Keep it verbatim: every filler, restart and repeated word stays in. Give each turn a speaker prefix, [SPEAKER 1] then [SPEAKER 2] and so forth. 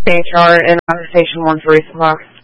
[SPEAKER 1] H R and on station one for resupply.